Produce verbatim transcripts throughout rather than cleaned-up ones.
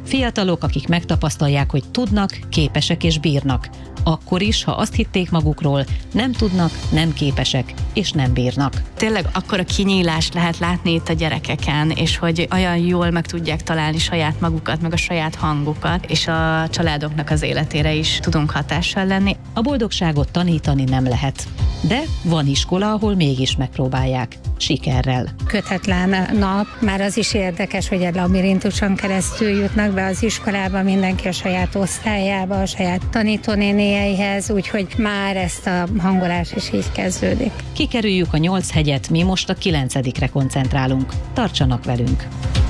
Fiatalok, akik megtapasztalják, hogy tudnak, képesek és bírnak. Akkor is, ha azt hitték magukról, nem tudnak, nem képesek és nem bírnak. Tényleg akkora kinyílást lehet látni itt a gyerekeken, és hogy olyan jól meg tudják találni saját magukat, meg a saját hangukat, és a családoknak az életére is tudunk hatással lenni. A boldogságot tanítani nem lehet. De van iskola, ahol mégis megpróbálják. Sikerrel. Kötetlen nap, már az is érdekes, hogy egy labirintuson keresztül jutnak be az iskolába, mindenki a saját osztályába, a saját tanítónénieihez, úgyhogy már ezt a hangolás is így kezdődik. Kikerüljük a nyolc hegyet, mi most a kilencedikre koncentrálunk. Tartsanak velünk!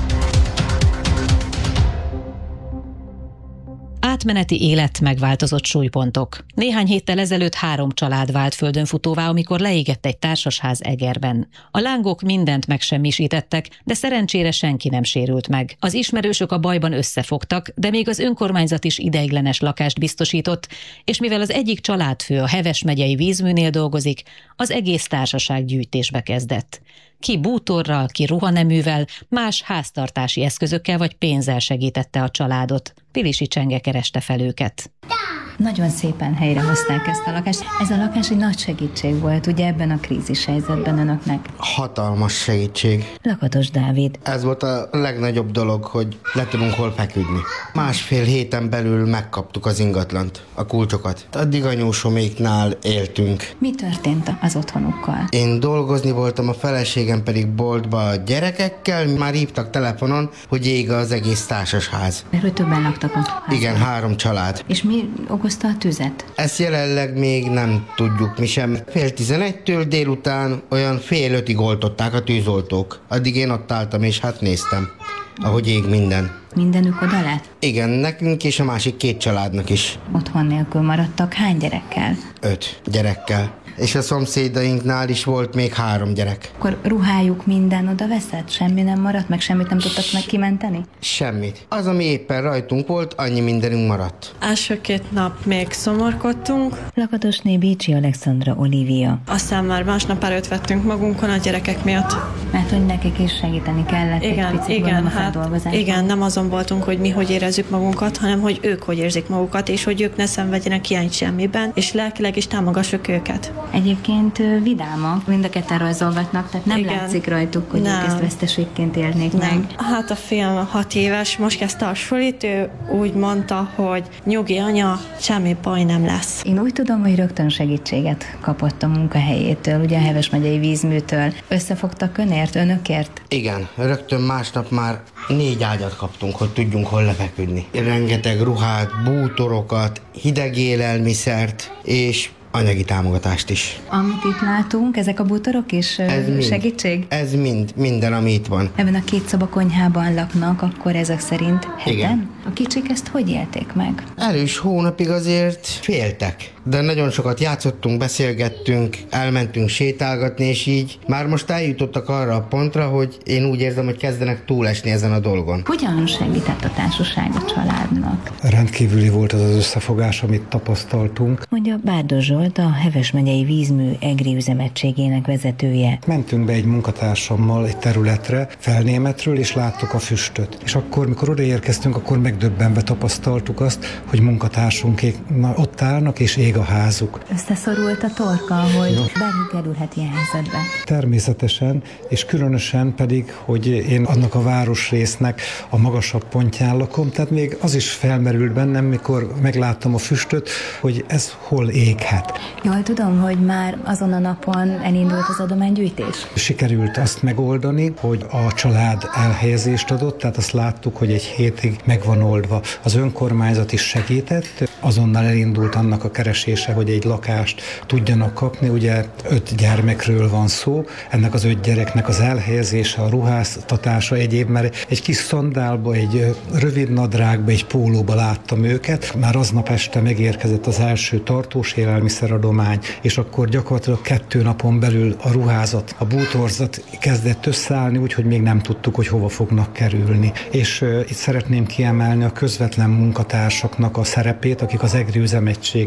Átmeneti élet, megváltozott súlypontok. Néhány héttel ezelőtt három család vált földönfutóvá, amikor leégett egy társasház Egerben. A lángok mindent megsemmisítettek, de szerencsére senki nem sérült meg. Az ismerősök a bajban összefogtak, de még az önkormányzat is ideiglenes lakást biztosított, és mivel az egyik családfő a Heves megyei vízműnél dolgozik, az egész társaság gyűjtésbe kezdett. Ki bútorral, ki ruhaneművel, más háztartási eszközökkel vagy pénzzel segítette a családot. Pilisi Csenge kereste fel őket. Nagyon szépen helyrehozták ezt a lakást. Ez a lakás egy nagy segítség volt, ugye ebben a krízis helyzetben önöknek. Hatalmas segítség. Lakatos Dávid. Ez volt a legnagyobb dolog, hogy le tudunk hol feküdni. Másfél héten belül megkaptuk az ingatlant, a kulcsokat. Addig anyósoméknál éltünk. Mi történt az otthonukkal? Én dolgozni voltam, a feleségem pedig boltba a gyerekekkel. Már hívtak telefonon, hogy ég az egész társasház. Mert hogy többen laktak a házban. Igen, három család. És mi okozta a tüzet? Ezt jelenleg még nem tudjuk mi sem. Fél tizenegytől délután olyan fél ötig oltották a tűzoltók. Addig én ott álltam és hát néztem, ahogy ég minden. Mindenük oda lett? Igen, nekünk és a másik két családnak is. Otthon nélkül maradtak hány gyerekkel? Öt gyerekkel. És a szomszédainknál is volt még három gyerek. Akkor ruhájuk minden oda veszett? Semmi nem maradt, meg semmit nem tudtak meg kimenteni? Semmit. Az, ami éppen rajtunk volt, annyi mindenünk maradt. Első két nap még szomorkodtunk. Lakatosné Bicsi Alexandra Olivia. Aztán már másnap erőt vettünk magunkon a gyerekek miatt. Mert hogy nekik is segíteni kellett igen, egy picit igen, a hát, feldolgozásban. igen, nem azon voltunk, hogy mi hogy érezzük magunkat, hanem hogy ők hogy érzik magukat, és hogy ők ne szenvedjenek hiányt semmiben, és lelkileg is támogassuk őket. Egyébként vidámak, mind a ketten rajzolgatnak, tehát nem igen. látszik rajtuk, hogy nem. ők ezt veszteségként élnék nem. meg. Hát a fiam hat éves, most kezdte a sulit, ő úgy mondta, hogy nyugi anya, semmi baj nem lesz. Én úgy tudom, hogy rögtön segítséget kapott a munkahelyétől, ugye a Heves megyei vízműtől. Összefogtak önért, önökért? Igen, rögtön másnap már négy ágyat kaptunk, hogy tudjunk hol lefeküdni. Rengeteg ruhát, bútorokat, hideg élelmiszert és anyagi támogatást is. Amit itt látunk, ezek a bútorok is ez segítség? Mind, ez mind, minden, ami itt van. Ebben a két szobakonyhában laknak, akkor ezek szerint heten? Igen. A kicsik ezt hogy élték meg? Erős hónapig azért féltek, de nagyon sokat játszottunk, beszélgettünk, elmentünk sétálgatni, és így már most eljutottak arra a pontra, hogy én úgy érzem, hogy kezdenek túlesni ezen a dolgon. Hogyan segített a társaság a családnak? Rendkívüli volt az az összefogás, amit tapasztaltunk. Mondja Bárdos Zsolt, a Heves megyei vízmű egri üzemegységének vezetője. Mentünk be egy munkatársammal egy területre, Felnémetről, és láttuk a füstöt. És akkor, mikor odaérkeztünk, akkor megdöbbenve tapasztaltuk azt, hogy munkatársunkék ott állnak, és ég a házuk. Összeszorult a torka, hogy bármi kerülhet ilyen helyzetbe. Természetesen, és különösen pedig, hogy én annak a városrésznek a magasabb pontján lakom, tehát még az is felmerült bennem, mikor megláttam a füstöt, hogy ez hol éghet. Jól tudom, hogy már azon a napon elindult az adománygyűjtés? Sikerült azt megoldani, hogy a család elhelyezést adott, tehát azt láttuk, hogy egy hétig meg van oldva. Az önkormányzat is segített, azonnal elindult annak a keresése, hogy egy lakást tudjanak kapni. Ugye öt gyermekről van szó, ennek az öt gyereknek az elhelyezése, a ruháztatása egyéb, mert egy kis szandálba, egy rövid nadrágba, egy pólóba láttam őket. Már aznap este megérkezett az első tartós élelmiszeradomány, és akkor gyakorlatilag kettő napon belül a ruházat, a bútorzat kezdett összeállni, úgyhogy még nem tudtuk, hogy hova fognak kerülni. És uh, itt szeretném kiemelni a közvetlen munkatársaknak a szerepét, akik az egri üzemegységnél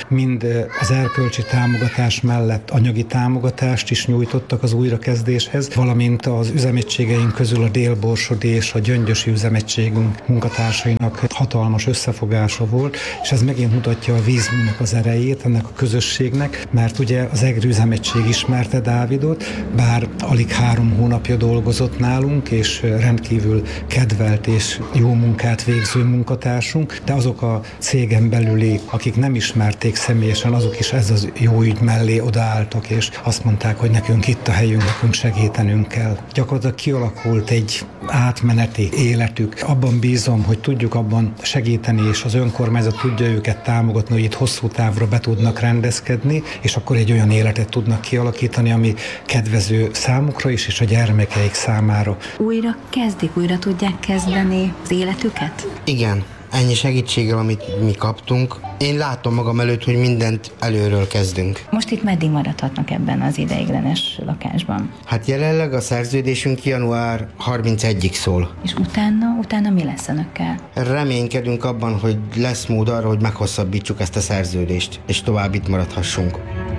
mind az erkölcsi támogatás mellett anyagi támogatást is nyújtottak az újrakezdéshez, valamint az üzemegységeink közül a Dél-Borsodi és a Gyöngyösi üzemegységünk munkatársainak hatalmas összefogása volt, és ez megint mutatja a vízműnek az erejét, ennek a közösségnek, mert ugye az Egri üzemegység ismerte Dávidot, bár alig három hónapja dolgozott nálunk, és rendkívül kedvelt és jó munkát végző munkatársunk, de azok a cégen belüli, akik nem ismerték személyesen, azok is ez az jó ügy mellé odaálltak, és azt mondták, hogy nekünk itt a helyünk, nekünk segítenünk kell. Gyakorlatilag kialakult egy átmeneti életük. Abban bízom, hogy tudjuk abban segíteni, és az önkormányzat tudja őket támogatni, hogy itt hosszú távra be tudnak rendezkedni, és akkor egy olyan életet tudnak kialakítani, ami kedvező számukra is, és a gyermekeik számára. Újra kezdik, újra tudják kezdeni az életüket? Igen. Ennyi segítséggel, amit mi kaptunk. Én látom magam előtt, hogy mindent előről kezdünk. Most itt meddig maradhatnak ebben az ideiglenes lakásban? Hát jelenleg a szerződésünk január harmincegyedikéig szól. És utána, utána mi lesz önökkel? Reménykedünk abban, hogy lesz mód arra, hogy meghosszabbítsuk ezt a szerződést, és tovább itt maradhassunk.